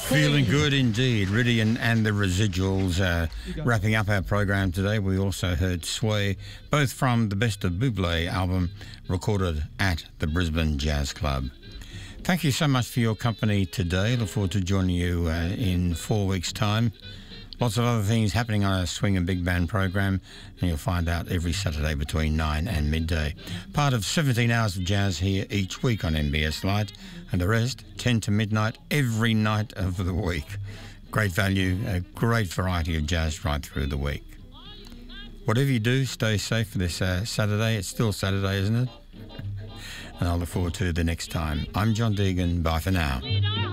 Feeling good indeed. Ridian and the Residuals wrapping up our program today. We also heard Sway, both from the Best of Buble album recorded at the Brisbane Jazz Club. Thank you so much for your company today. Look forward to joining you in 4 weeks' time. Lots of other things happening on our Swing and Big Band program, and you'll find out every Saturday between 9 and midday. Part of 17 hours of jazz here each week on MBS Lite, and the rest 10 to midnight every night of the week. Great value, a great variety of jazz right through the week. Whatever you do, stay safe for this Saturday. It's still Saturday, isn't it? And I'll look forward to the next time. I'm John Deegan. Bye for now.